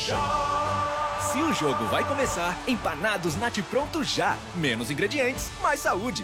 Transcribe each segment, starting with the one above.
Se o jogo vai começar, empanados Nat Pronto já. Menos ingredientes, mais saúde.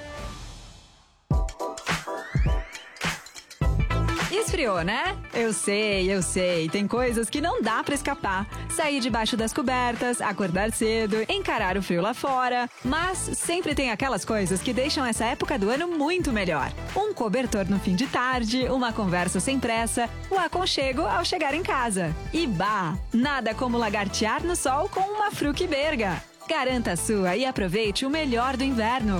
Esfriou, né? Eu sei. Tem coisas que não dá pra escapar. Sair debaixo das cobertas, acordar cedo, encarar o frio lá fora. Mas sempre tem aquelas coisas que deixam essa época do ano muito melhor. Um cobertor no fim de tarde, uma conversa sem pressa, o aconchego ao chegar em casa. E nada como lagartear no sol com uma Fruc Berga. Garanta a sua e aproveite o melhor do inverno.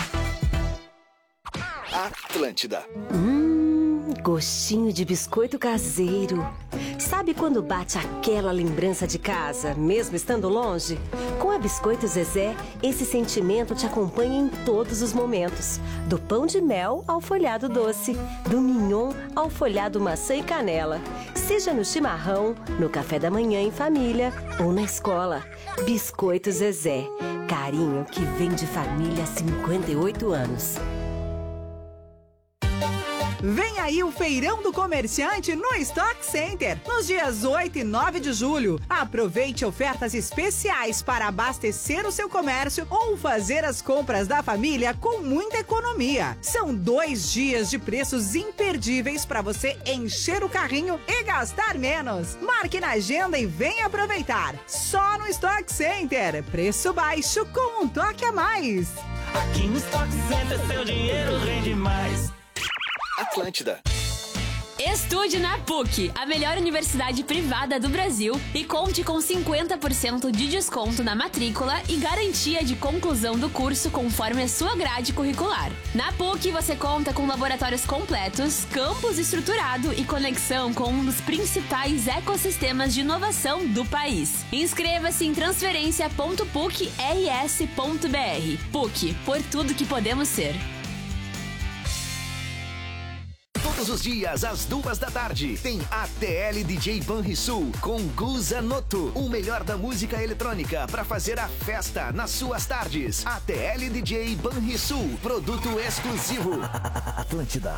Atlântida. Gostinho de biscoito caseiro. Sabe quando bate aquela lembrança de casa, mesmo estando longe? Com a Biscoito Zezé, esse sentimento te acompanha em todos os momentos. Do pão de mel ao folhado doce, do mignon ao folhado maçã e canela. Seja no chimarrão, no café da manhã em família ou na escola. Biscoito Zezé. Carinho que vem de família há 58 anos. Vem aí o Feirão do Comerciante no Stock Center, nos dias 8 e 9 de julho. Aproveite ofertas especiais para abastecer o seu comércio ou fazer as compras da família com muita economia. São 2 dias de preços imperdíveis para você encher o carrinho e gastar menos. Marque na agenda e venha aproveitar. Só no Stock Center. Preço baixo com um toque a mais. Aqui no Stock Center seu dinheiro rende mais. Atlântida. Estude na PUC, a melhor universidade privada do Brasil, e conte com 50% de desconto na matrícula e garantia de conclusão do curso conforme a sua grade curricular. Na PUC você conta com laboratórios completos, campus estruturado e conexão com um dos principais ecossistemas de inovação do país. Inscreva-se em transferência.pucrs.br. PUC, por tudo que podemos ser. Todos os dias, às 2 da tarde, tem ATL DJ Banrisul com Guza Noto. O melhor da música eletrônica para fazer a festa nas suas tardes. ATL DJ Banrisul, produto exclusivo. Atlântida.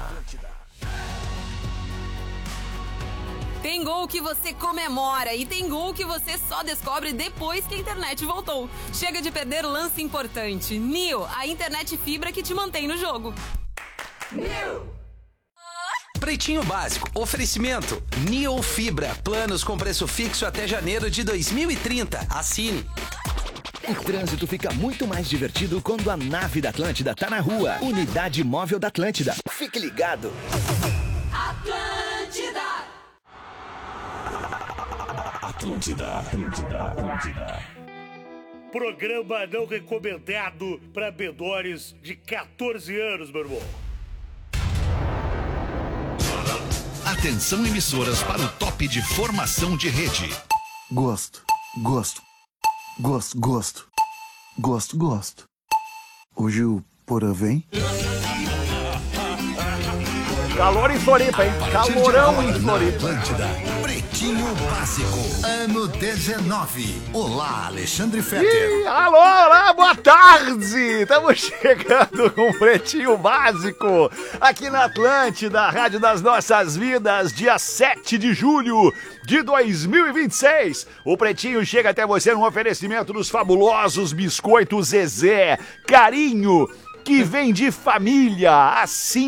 Tem gol que você comemora e tem gol que você só descobre depois que a internet voltou. Chega de perder lance importante. Neo, a internet fibra que te mantém no jogo. Neo! Pretinho Básico, oferecimento Neo Fibra, planos com preço fixo até janeiro de 2030. Assine. O trânsito fica muito mais divertido quando a nave da Atlântida tá na rua. Unidade Móvel da Atlântida. Fique ligado. Atlântida. Programa não recomendado para menores de 14 anos, meu irmão. Atenção, emissoras, para o top de formação de rede. Gosto. Hoje o Porã vem? Calor em Floripa, hein? Calorão em Floripa. Atlântida. Pretinho Básico, ano 19. Olá, Alexandre Fetter. Alô, boa tarde! Estamos chegando com o Pretinho Básico aqui na Atlântida, Rádio das Nossas Vidas, dia 7 de julho de 2026. O Pretinho chega até você num oferecimento dos fabulosos Biscoitos Zezé. Carinho que vem de família há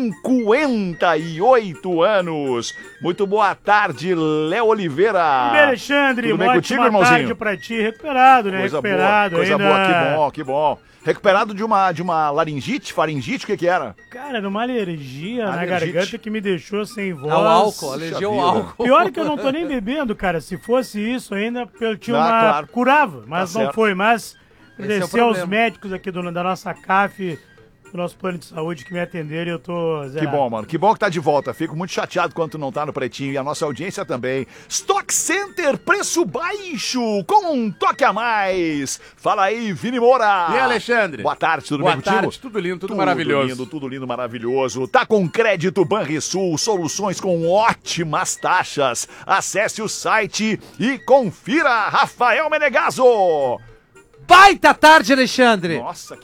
58 anos. Muito boa tarde, Léo Oliveira. Alexandre, tudo bem uma contigo, ótima irmãozinho? tarde pra ti, recuperado, né? Coisa recuperado boa, coisa ainda... boa, que bom. Recuperado de uma laringite, faringite, o que era? Cara, numa alergia na garganta que me deixou sem voz. Ao álcool, alergia ao álcool. Pior que eu não tô nem bebendo, cara. Se fosse isso ainda, eu tinha claro. curava, mas Tá não certo. foi. Mas agradecer aos problema. médicos aqui da nossa CAF, do nosso plano de saúde que me atenderam e eu tô zerado. Que bom, mano. Que bom que tá de volta. Fico muito chateado quando tu não tá no Pretinho e a nossa audiência também. Stock Center, preço baixo, com um toque a mais. Fala aí, Vini Moura. E aí, Alexandre? Boa tarde, tudo bem contigo? Boa tarde, tudo lindo, tudo maravilhoso. Tudo lindo, maravilhoso. Tá com crédito Banrisul, soluções com ótimas taxas. Acesse o site e confira. Rafael Menegaso. Baita tarde, Alexandre. Nossa,